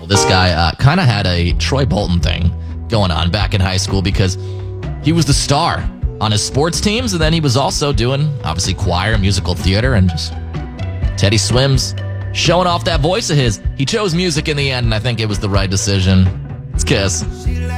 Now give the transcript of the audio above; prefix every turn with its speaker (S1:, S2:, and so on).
S1: this guy kind of had a Troy Bolton thing going on back in high school because he was the star on his sports teams, and then he was also doing, obviously, choir, musical theater, and just Teddy Swims showing off that voice of his. He chose music in the end, and I think it was the right decision. It's Kiss.